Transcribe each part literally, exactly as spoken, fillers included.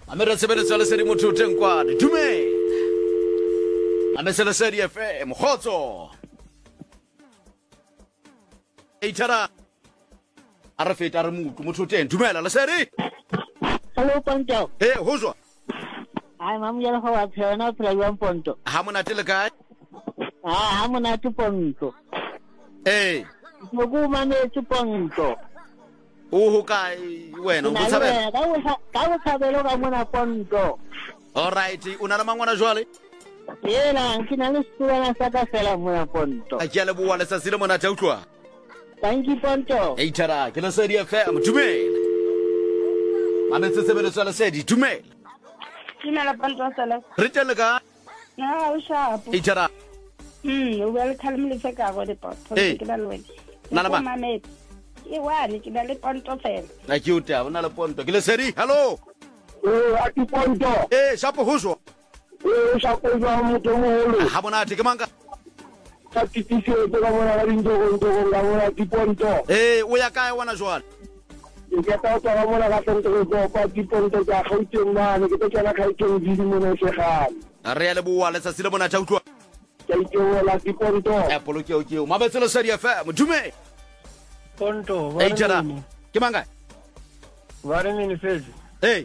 Amera sebeletsa le sedi motho tengkwane dumela Amesela Sedi F M khotso Eitara Ara feta re mutu motho teng dumela le sedi Hello Ponto. Eh ho jwa Ai mam ya ho wa phena phela ya Ponto. Ha monate le kae Ah ha monate Ponto. Eh Mo go mametse Ponto. o ho kae wena o tshabela Ka o ka o tshabela ka mona Ponto. All right una le mangwana jwale Yena nkina le sikuana sa ka fela mona Ponto. a ke le bua le sa sile monate utlwa Thank you Ponto. Eitara ke le Sedi F M dumela Ametse sebeletsa le sedi dumela Dumela Ponto sala. re tele ka Na o shapo. Eitara Mm, o bua le khalemile se ka go le Ponto. Eh. Ke ba le wena. Nana ba? Mame. E wa le ke ba le Ponto fela. a ke uta ona le ponto ke le sedi hello Eh a ti Ponto. eh shapo ho jwa Eh sa ko ba mo to mo lo. ha monate ke manga Sa ti ti se to ka mona ga ringo go to go la mona ti Ponto. eh o ya kae wana jwale Ke ta to ka mona ga Ponto go pa ti Ponto ka go tseng na ke to kana ga tseng di mo no se ga. re ya le bua le sa sile monate utlwa Ke ke la ti Ponto. e poloke o ke o mabetse le Sedi F M dumela Ponto. Eitara ke manga Vare mini fezi. eh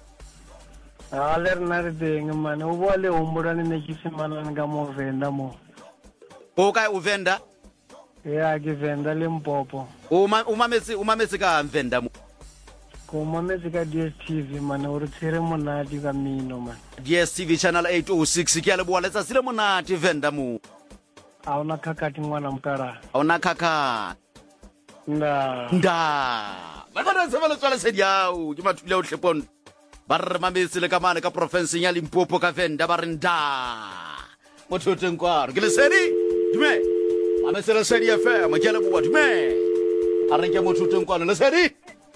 Aler nar deng man o bole umbura ne ke simana nga mo venda mo. o kae o venda Ya ke venda le mpopo. o ma o mametse o mametse ka venda mo Ko mametse ka D S T V man o re tsere monati ka mino man. D S T V channel eight oh six ke ya le bua le sa sile monate venda mo A ona kakati ngwana mkara. ona khakha Nda. nda ba ba sebeletsa le sedi yao ke mathule o tlepon ba re mametse le ka mane ka province ya Limpopo ka venda ba re nda motho teng kwa ke le sedi dume mametse le Sedi F M ke le bua dume a re ke motho teng kwa le sedi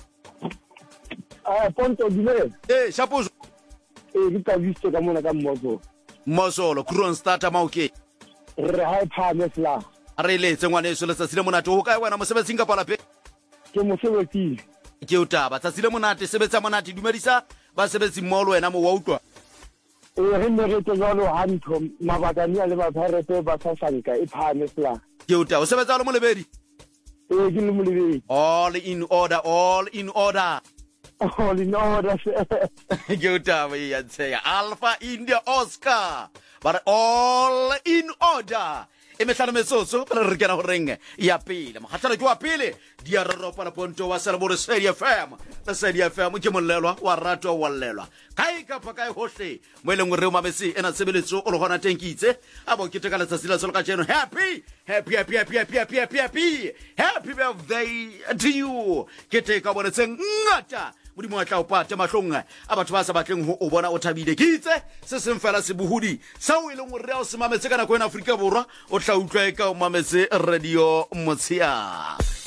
Ah Ponto dile. eh shapo E di ka visto ka mona ka mmozo. mosolo cron starter maoke Re ha pha mesla. a re le tsengwane so le sa sile monate ho kae wena mosebetsing ka pala pe Ke mo sebetsi. ke o taba tsa sile monate sebetsa monate dumedisa ba sebetsi mmolo wena mo wa utlwa E re ne re tsalo hanto mabaka ni ale ba pharete ba sa sanka e pha mesla. ke o taba o sebetsa le molebedi E ke le molebe. all in order all in order Oh no that's ke o taba ya tseya Alpha India Oscar but all in order e mehlano metsotso pele re kena go reng ya pele mogatalo ke wa pele di a roropa la Ponto wa Selebore Sedi F M la Sedi F M ke mollelwa wa rato wa llelwa kae ka pa kae hohle mo eleng re o mametse ena sebeletso o le gona teng kitse a bo ke teka letsatsi la ka jeno happy happy happy happy happy happy happy happy happy birthday to you ke teka bona tseng ngata modimo wa tla o pate mahlong a batho ba sa batleng ho o bona o thabile kitse se seng fela se bohudi sa o ile ngore o se mametse kana ko ena Afrika Borwa o tla utlwa e ka o mametse radio Motshia